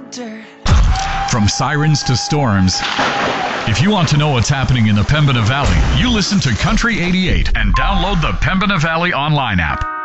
doctor. From sirens to storms, if you want to know what's happening in the Pembina Valley, you listen to Country 88 and download the Pembina Valley online app.